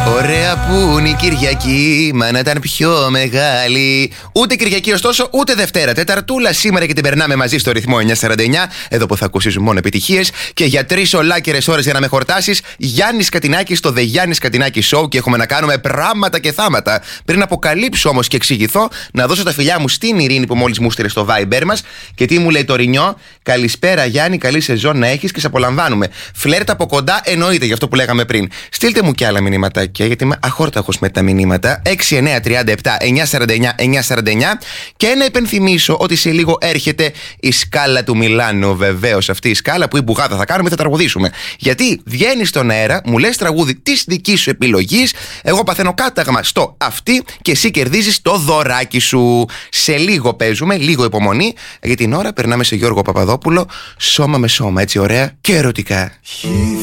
Ωραία που είναι η Κυριακή, μα να ήταν πιο μεγάλη. Ούτε Κυριακή ωστόσο, ούτε Δευτέρα. Τεταρτούλα σήμερα και την περνάμε μαζί στο ρυθμό 949. Εδώ που θα ακούσεις μόνο επιτυχίες. Και για 3 ολάκερες ώρες για να με χορτάσεις, Γιάννης Κατινάκης στο The Γιάννης Κατινάκη Show. Και έχουμε να κάνουμε πράγματα και θάματα. Πριν αποκαλύψω όμως και εξηγηθώ, να δώσω τα φιλιά μου στην Ειρήνη που μόλις μου στείλε στο Viber μας. Και τι μου λέει το Ρινιό: καλησπέρα Γιάννη, καλή σεζόν να έχεις και σε απολαμβάνουμε. Φλερτ από κοντά εννοείται, γι' αυτό που λέγαμε πριν. Στείλτε μου κι άλλα μηνύματάκια, γιατί είμαι αχόρταχος με τα μηνύματα. 6937-949-949. Και να υπενθυμίσω ότι σε λίγο έρχεται η σκάλα του Μιλάνου. Βεβαίως, αυτή η σκάλα που η μπουγάδα θα κάνουμε, θα τραγουδήσουμε. Γιατί βγαίνει στον αέρα, μου λες τραγούδι της δικής σου επιλογής. Εγώ παθαίνω κάταγμα στο αυτή και εσύ κερδίζεις το δωράκι σου. Σε λίγο παίζουμε, λίγο υπομονή. Για την ώρα περνάμε σε Γιώργο Παπαδόπουλο. Σώμα με σώμα, έτσι ωραία και ερωτικά.